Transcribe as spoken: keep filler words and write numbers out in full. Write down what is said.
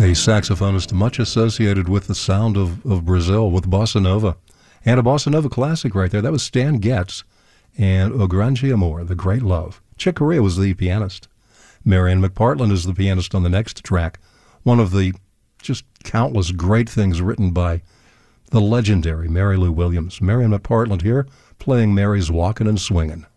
a saxophonist much associated with the sound of, of Brazil, with bossa nova. And a bossa nova classic right there. That was Stan Getz and O Grande Amor, The Great Love. Chick Corea was the pianist. Marian McPartland is the pianist on the next track. One of the just countless great things written by the legendary Mary Lou Williams. Marian McPartland here playing Mary's Walkin' and Swingin'.